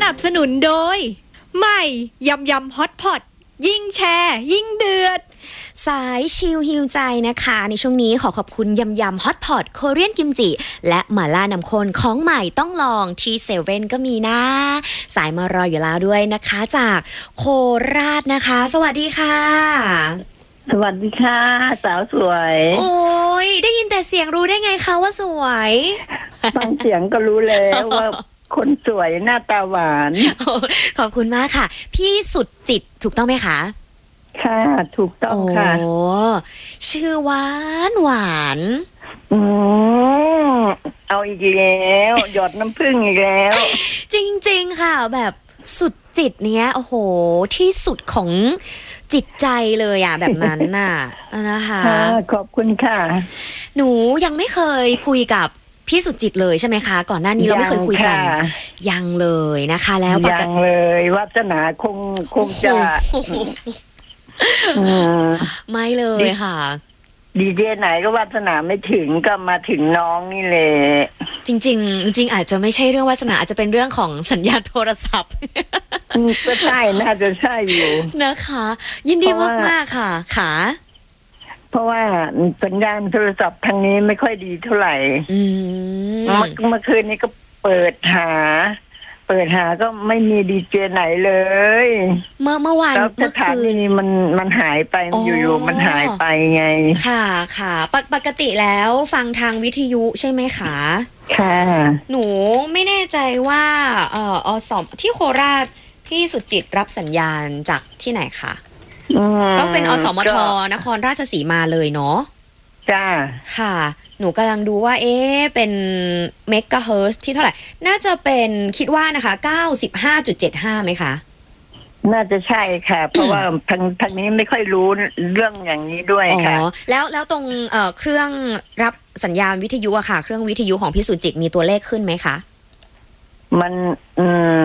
นับสนุนโดยใหม่ยำยำฮอตพอตยิ่งแชร์ยิ่งเดือดสายชิลฮิวใจนะคะในช่วงนี้ขอขอบคุณยำยำฮอตพอตโคเรียนกิมจิและหม่าล่าน้ำข้นของใหม่ต้องลองที่เซเว่นก็มีนะสายมารออยู่แล้วด้วยนะคะจากโคราชนะคะสวัสดีค่ะสวัสดีค่ะสาวสวยโอ้ยได้ยินแต่เสียงรู้ได้ไงคะว่าสวยฟังเสียงก็รู้แล้วว่าคนสวยหน้าตาหวานขอบคุณมากค่ะพี่สุดจิตถูกต้องไหมคะค่ะถูกต้องค่ะโอ้ชื่อหวานหวานเอาอีกแล้วหยอดน้ำผึ้งอีกแล้วจริงๆค่ะแบบสุดจิตเนี้ยโอ้โหที่สุดของจิตใจเลยอ่ะแบบนั้นน่ะนะคะขอบคุณค่ะหนูยังไม่เคยคุยกับพี่สุดจิตเลยใช่ไหมคะก่อนหน้านี้เราไม่เคยคุยกันยังเลยนะคะแล้วยังเลยวาสนาคงจะไม่เลยค่ะดีเจไหนก็วาสนาไม่ถึงก็มาถึงน้องนี่เลยจริงๆจริงอาจจะไม่ใช่เรื่องวาสนาอาจจะเป็นเรื่องของสัญญาณโทรศัพท์ก็ใช่น่าจะใช่อยู่นะคะยินดีมากๆค่ะค่ะเพราะว่าสัญญาณโทรศัพท์ทางนี้ไม่ค่อยดีเท่าไหร่เมื่อคืนนี้ก็เปิดหาก็ไม่มีดีเจไหนเลยเมื่อวานเมื่อคืนนี้มันหายไปอยู่ๆมันหายไปไงค่ะค่ะปกติแล้วฟังทางวิทยุใช่ไหมคะค่ะหนูไม่แน่ใจว่าอสมที่โคราชพี่สุจิตรับสัญญาณจากที่ไหนคะก็เป็นอสมทนครราชสีมาเลยเนาะจ้าค่ะหนูกำลังดูว่าเป็นเมกะเฮิรตซ์ที่เท่าไหร่น่าจะเป็นคิดว่านะคะ 95.75 ไหมคะน่าจะใช่ค่ะเพราะว่าทางนี้ไม่ค่อยรู้เรื่องอย่างนี้ด้วยค่ะแล้วตรงเครื่องรับสัญญาณวิทยุอะค่ะเครื่องวิทยุของพี่สุจิตมีตัวเลขขึ้นไหมคะมัน